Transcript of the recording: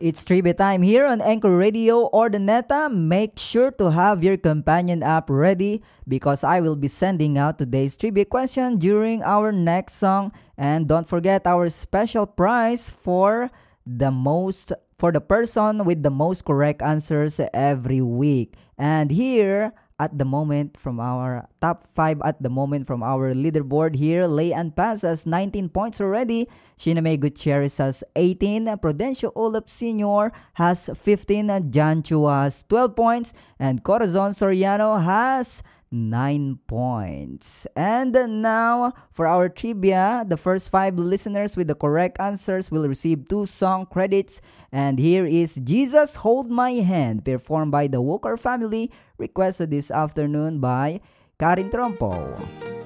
It's trivia time here on Anchor Radio or the Neta. Make sure to have your companion app ready because I will be sending out today's trivia question during our next song. And don't forget our special prize for the person with the most correct answers every week. And here at the moment from our top 5 at the moment from our leaderboard here, Leanne Paz has 19 points already. Shiname Gutierrez has 18. Prudencio Olap Sr. has 15. John Chua has 12 points. And Corazon Soriano has 9 points. And now, for our trivia, the first 5 listeners with the correct answers will receive 2 song credits. And here is Jesus Hold My Hand, performed by the Walker family, requested this afternoon by Karin Trompo.